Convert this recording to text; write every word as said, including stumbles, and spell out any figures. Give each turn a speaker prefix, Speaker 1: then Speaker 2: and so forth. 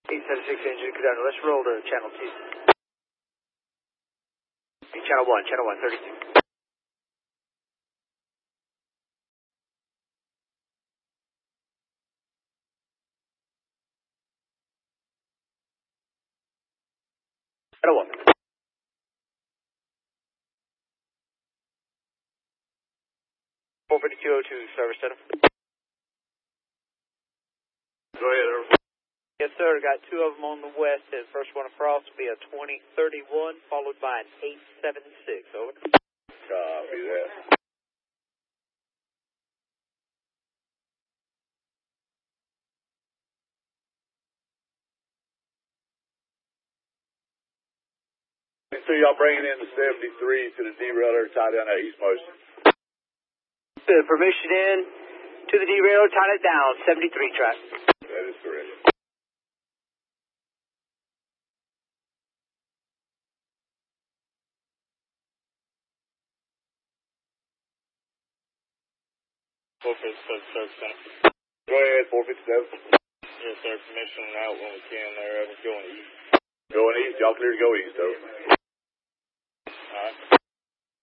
Speaker 1: eight seven six engine, go down. Let's roll to channel two. Hey, channel one, channel one, thirty-six. Channel one. four fifty-two oh two, service center.
Speaker 2: Go ahead, Irvin.
Speaker 1: Yes, sir. Got two of them on the west. The first one across will be a twenty thirty-one, followed by an eight seven six. Over.
Speaker 2: Copy that. So y'all bringing in the seventy-three to the derailer, tie down that east motion.
Speaker 1: Good. Permission in to the derailer, tie it down. seventy-three track.
Speaker 2: That is correct.
Speaker 3: four fifty-seven, service center.
Speaker 2: Go ahead, four fifty-seven.
Speaker 3: Yes, sir. Permission out when we can there. Going east.
Speaker 2: Going east. Y'all clear to go east, over.